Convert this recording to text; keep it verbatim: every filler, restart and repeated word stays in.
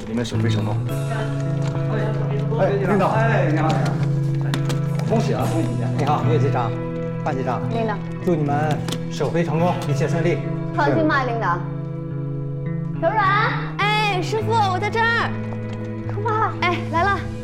祝你们首飞成功。 哎，领导， 哎，你好，你好，恭喜啊，恭喜！ 你好，岳机长，范机长， 领导， 祝你们首飞成功，一切顺利。 放心吧，领导。小阮， 哎，师傅，我在这儿。 出发了。 哎，来了。